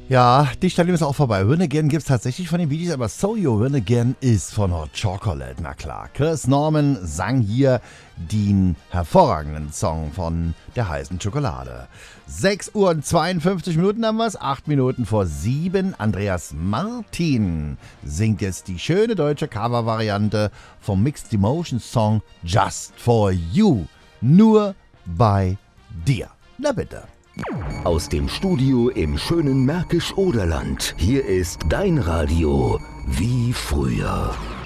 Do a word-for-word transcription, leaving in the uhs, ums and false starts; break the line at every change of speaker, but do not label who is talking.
Ja, die Stelle ist auch vorbei. Run Again gibt es tatsächlich von den Bee Gees, aber So You Run Again ist von Hot Chocolate. Na klar, Chris Norman sang hier den hervorragenden Song von der heißen Schokolade. sechs Uhr und zweiundfünfzig Minuten haben wir es, acht Minuten vor sieben. Andreas Martin singt jetzt die schöne deutsche Cover-Variante vom Mixed Emotion Song Just For You. Nur bei dir. Na bitte.
Aus dem Studio im schönen Märkisch-Oderland. Hier ist dein Radio wie früher.